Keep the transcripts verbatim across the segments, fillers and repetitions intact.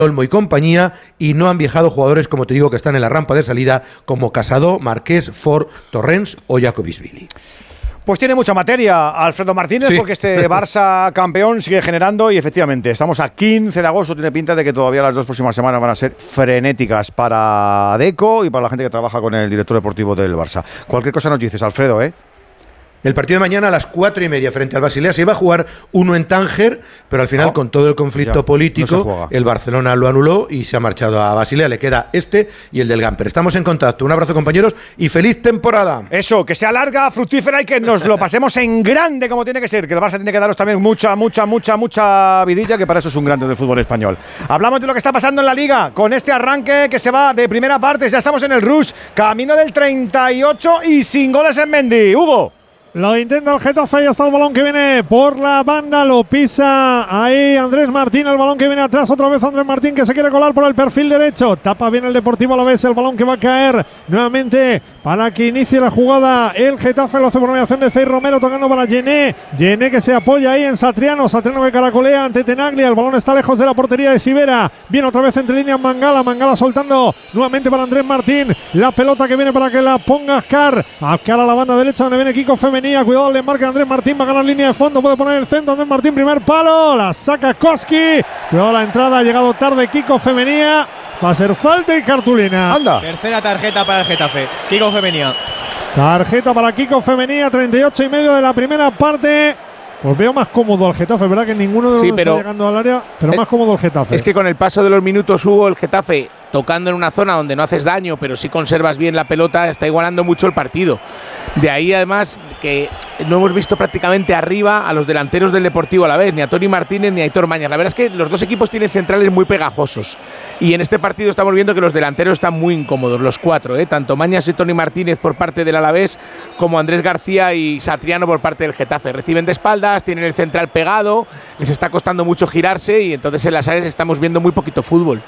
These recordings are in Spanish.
Olmo y compañía, y no han viajado jugadores, como te digo, que están en la rampa de salida, como Casado, Marqués, Ford, Torrens o Jacobisvili. Pues tiene mucha materia Alfredo Martínez, sí, porque este Barça campeón sigue generando y efectivamente estamos a quince de agosto, tiene pinta de que todavía las dos próximas semanas van a ser frenéticas para Deco y para la gente que trabaja con el director deportivo del Barça. Cualquier cosa nos dices, Alfredo, ¿eh? El partido de mañana a las cuatro y media frente al Basilea se iba a jugar uno en Tánger, pero al final no, con todo el conflicto ya, político no el Barcelona lo anuló y se ha marchado a Basilea. Le queda este y el del Gamper. Estamos en contacto. Un abrazo, compañeros, y feliz temporada. Eso, que sea larga, fructífera y que nos lo pasemos en grande como tiene que ser. Que el Barça tiene que daros también mucha, mucha, mucha, mucha vidilla, que para eso es un grande del fútbol español. Hablamos de lo que está pasando en la Liga con este arranque que se va de primera parte. Ya estamos en el rush, camino del treinta y ocho y sin goles en Mendy. Hugo. Lo intenta el Getafe y hasta el balón que viene por la banda, lo pisa ahí Andrés Martín, el balón que viene atrás, otra vez Andrés Martín que se quiere colar por el perfil derecho, tapa bien el Deportivo Alavés, el balón que va a caer nuevamente para que inicie la jugada el Getafe, lo hace por mediación de Cey Romero, tocando para Yené, Yené que se apoya ahí en Satriano, Satriano que caracolea ante Tenaglia, el balón está lejos de la portería de Sivera, viene otra vez entre líneas Mangala, Mangala soltando nuevamente para Andrés Martín, la pelota que viene para que la ponga Ascar, Ascar a la banda derecha donde viene Kiko Femenía, cuidado, le marca Andrés Martín, va a ganar línea de fondo, puede poner el centro, Andrés Martín, primer palo, la saca Koski, cuidado la entrada, ha llegado tarde Kiko Femenía, va a ser falta y cartulina. Anda. Tercera tarjeta para el Getafe, Kiko Femenía. Tarjeta para Kiko Femenía, treinta y ocho y medio de la primera parte. Pues veo más cómodo al Getafe, ¿verdad? Que ninguno de los sí, dos pero está llegando al área, pero es, más cómodo el Getafe. Es que con el paso de los minutos, Hugo, el Getafe, tocando en una zona donde no haces daño, pero sí conservas bien la pelota, está igualando mucho el partido. De ahí, además, que no hemos visto prácticamente arriba a los delanteros del Deportivo Alavés, ni a Toni Martínez ni a Aitor Mañas. La verdad es que los dos equipos tienen centrales muy pegajosos. Y en este partido estamos viendo que los delanteros están muy incómodos, los cuatro, ¿eh? Tanto Mañas y Toni Martínez por parte del Alavés, como Andrés García y Satriano por parte del Getafe. Reciben de espaldas, tienen el central pegado, les está costando mucho girarse y entonces en las áreas estamos viendo muy poquito fútbol.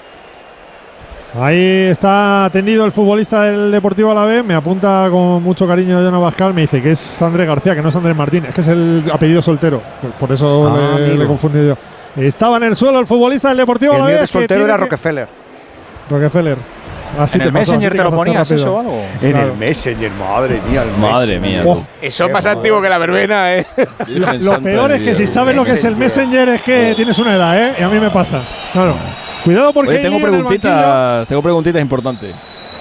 Ahí está atendido el futbolista del Deportivo Alavés, me apunta con mucho cariño Jonah Bascal, me dice que es Andrés García, que no es Andrés Martín, es que es el apellido soltero, por eso ah, le, le confundí yo. Estaba en el suelo el futbolista del Deportivo Alavés. El de soltero era Rockefeller. Rockefeller. Así ¿En te el pasó, Messenger te lo ponías eso o algo? En claro. el Messenger, madre mía. El madre mía. Oh, eso es más antiguo que la verbena, ¿eh? Lo, lo peor es que si sabes lo que es el Messenger es que oh. tienes una edad, ¿eh? Y a mí me pasa. Claro. Cuidado porque. Oye, tengo preguntitas, tengo preguntitas importantes.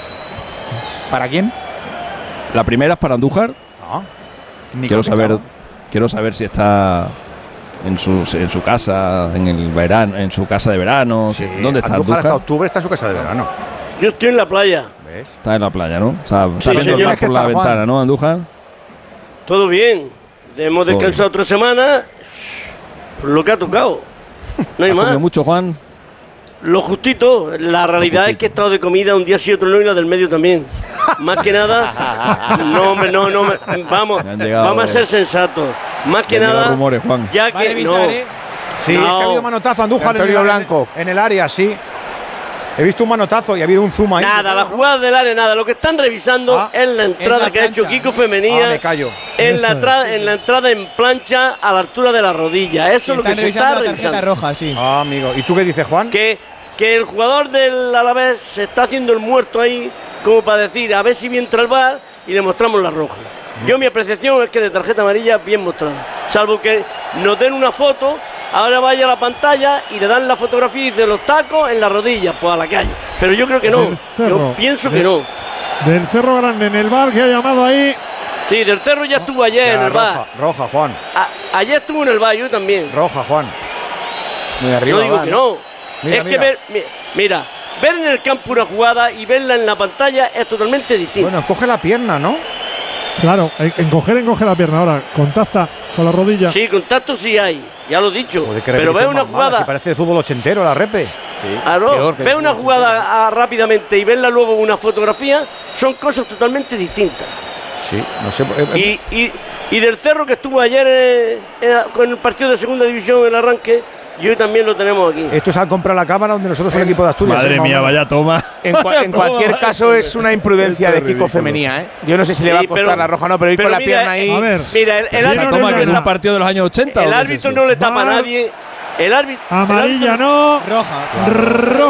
¿Para quién? La primera es para Andújar. Ah, quiero saber, quiero saber si está en su, en su casa, en el verano, en su casa de verano. Sí. ¿Dónde está Andújar? Andújar? Hasta octubre está en su casa de verano. Yo estoy en la playa. ¿Ves? Está en la playa, ¿no? O sea, está Sí, viendo el mar por la Juan. ventana, ¿no, Andújar? Todo bien. Hemos descansado otra semana. Por lo que ha tocado. No hay ¿Has más. comido mucho, Juan? Lo justito. La realidad es que he estado de comida un día sí, otro no, y la del medio también. Más que nada. No, hombre, no, no. Me, vamos, llegado, vamos a ser sensatos. Más que nada. Rumores, Juan. Ya que revisar, no. ¿eh? Sí, No. es que ha habido manotazo Andújar en el, Blanco. en el área, sí. He visto un manotazo y ha habido un zoom ahí. Nada, la jugada del área, nada. Lo que están revisando Ah, es la entrada la que ha hecho plancha. Kiko Femenía. Ah, me callo. En la, Eso entrada, en la entrada en plancha a la altura de la rodilla. Eso Sí, es lo que están se está revisando la tarjeta revisando. roja, sí. Ah, amigo. ¿Y tú qué dices, Juan? Que, que el jugador del Alavés se está haciendo el muerto ahí, como para decir, a ver si bien entra el V A R y le mostramos la roja. Yo mi apreciación es que de tarjeta amarilla bien mostrada. Salvo que nos den una foto, ahora vaya a la pantalla y le dan la fotografía y dice los tacos en la rodilla, pues a la calle. Pero yo creo que no. Del Cerro. Yo pienso que no. Del Cerro Grande en el bar que ha llamado ahí. Sí, del Cerro ya estuvo ayer Ya, en el roja, V A R. roja, Juan. A- ayer estuvo en el V A R, yo también. Roja, Juan. Muy arriba, No digo va, que ¿no? no. Mira, es que mira. ver, mi- mira, ver en el campo una jugada y verla en la pantalla es totalmente distinto. Bueno, coge la pierna, ¿no? Claro, encoger, encoge la pierna. Ahora, contacta con la rodilla. Sí, contacto sí hay, ya lo he dicho. Joder, qué pero ve repetición una más mala, jugada. si parece de fútbol ochentero la repe. Ah, no, peor que ve el una fútbol jugada ah, rápidamente y verla luego en una fotografía, son cosas totalmente distintas. Sí, no sé. eh, eh, Y, y, y del Cerro que estuvo ayer eh, eh, con el partido de segunda división, el arranque, y hoy también lo tenemos aquí. Estos han comprado la cámara donde nosotros el equipo de Asturias. Madre ¿eh? mía, Vamos. vaya toma. En, cua- Vaya en toma, cualquier vaya caso toma. es una imprudencia Esto de es Kiko ridículo. Femenía, ¿eh? Yo no sé si le va a Sí, costar pero- la roja o no, pero ir pero con la mira, pierna ahí. A ver. Mira, el, el Esa Esa árbitro, toma no que es en la- un partido de los años ochenta. el ¿o qué es árbitro eso? no le tapa a Va- nadie. El árbitro. Amarilla el árbitro, no. Roja. Roja